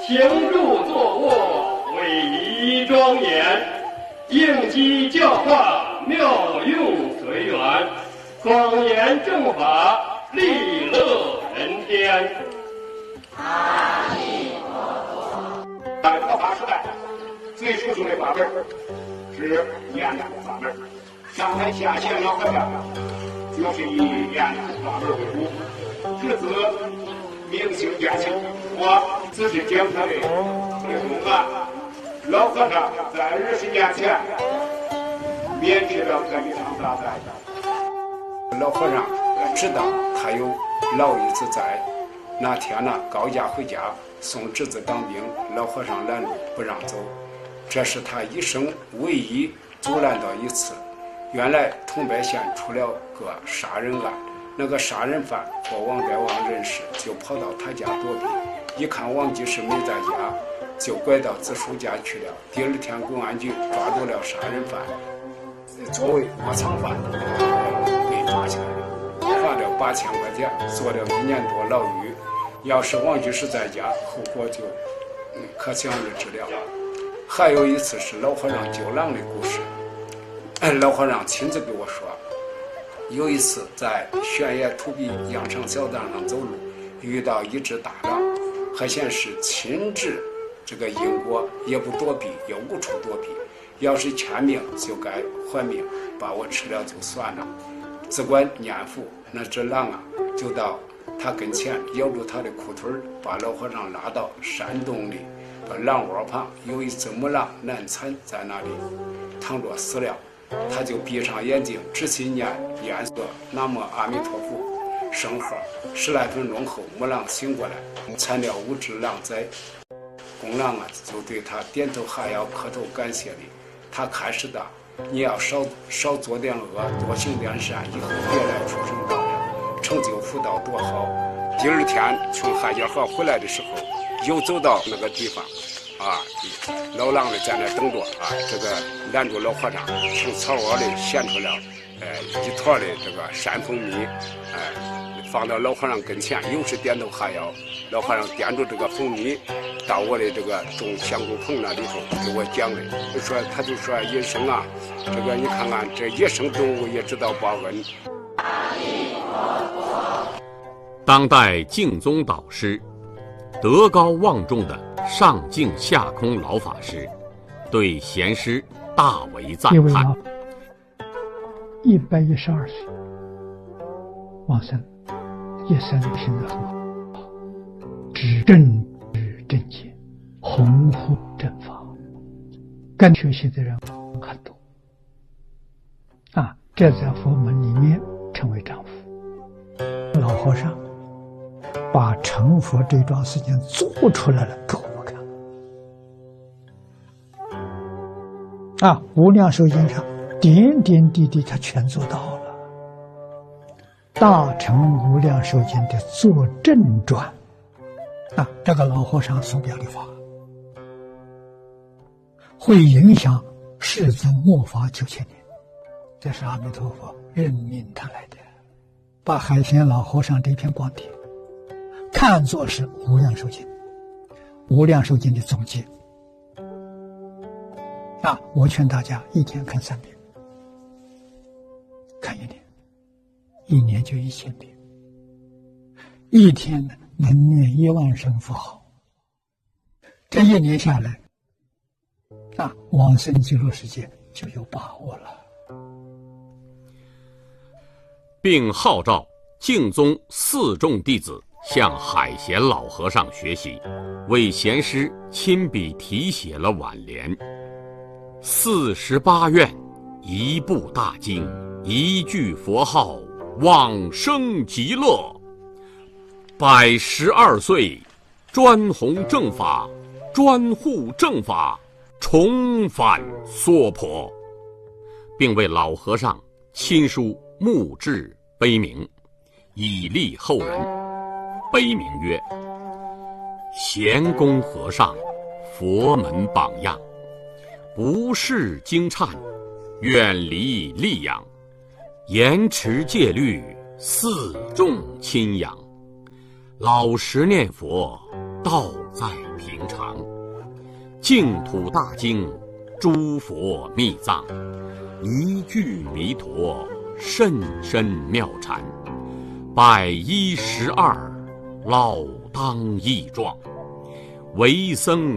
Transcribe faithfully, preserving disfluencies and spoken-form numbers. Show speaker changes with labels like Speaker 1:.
Speaker 1: 行住坐卧，威仪庄严，应机教化，妙用随缘，广言正法，利乐人天。
Speaker 2: 阿弥陀佛。
Speaker 3: 在佛法时代，最殊胜的法门是念佛法门。上海下线老和尚就是以念佛法门为主，至此明星见性。我只是讲他的内容啊。老和尚在二十年前免去了这一场大灾。老和尚知道他有老爷子在，那天呢，高家回家送侄子当兵，老和尚拦路不让走，这是他一生唯一阻拦到一次。原来桐柏县出了个杀人案，那个杀人犯和王代王认识，就跑到他家躲避，一看王济世没在家，就拐到子叔家去了。第二天公安局抓住了杀人犯，作为窝藏犯被抓起来了，罚了八千块钱，坐了一年多牢狱。要是王济世在家，后果就可想而知了。还有一次是老和尚救狼的故事，老和尚亲自给我说，有一次在悬崖土壁羊肠小道上走路，遇到一只大狼，还显是亲治这个因果，也不躲避，也无处躲避，要是欠命就该还命，把我吃了就算了。只管念佛，那只狼啊就到他跟前咬住他的裤腿，把老和尚拉到山洞里，把狼窝旁有一只母狼难产在那里躺着死了。他就闭上眼睛，仔细念念诵南无阿弥陀佛圣号，十来分钟后，母狼醒过来，产了五只狼崽。公狼啊就对他点头哈腰，磕头感谢礼。他开始的，你要少少做点恶，多行点善，以后别来出生道了，成就福道多好。第二天从海家河回来的时候，又走到那个地方啊，老狼的在那等着啊，这个拦住老和尚，从草窝里衔出了呃一坨的这个山蜂蜜，哎、呃，放到老和尚跟前，又是点头哈腰。老和尚掂住这个蜂蜜，到我的这个种香菇棚那里头给我讲的，就说他就说野生啊，这个你看看这野生动物也知道报恩。
Speaker 4: 当代净宗导师，德高望重的上净下空老法师，对贤师大为赞叹。
Speaker 5: 一百一十二岁往生，一生品德很好，知正知正见，弘护正法，跟学习的人很多啊，这在佛门里面称为丈夫。老和尚把成佛这桩事情做出来了给我们看啊，无量寿经上点点滴滴他全做到了。大乘无量寿经的作证传啊，这个老和尚所表的法会影响世尊末法九千年，这是阿弥陀佛任命他来的，把海贤老和尚这篇光碟看作是无量寿经，无量寿经的总结啊！我劝大家一天看三遍，看一年，一年就一千遍，一天呢能念一万声佛号，这一年下来啊，往生极乐世界就有把握了。
Speaker 4: 并号召净宗四众弟子向海贤老和尚学习，为贤师亲笔题写了挽联：四十八愿，一部大经，一句佛号，往生极乐。百十二岁，专弘正法，专护正法，重返娑婆，并为老和尚亲书墓志碑铭，以利后人。碑铭曰：贤公和尚，佛门榜样，不识经忏，远离戾养，严持戒律，四众亲仰，老实念佛，道在平常。净土大经，诸佛密藏，一句弥陀，甚深妙禅。百一十二，老当益壮，为僧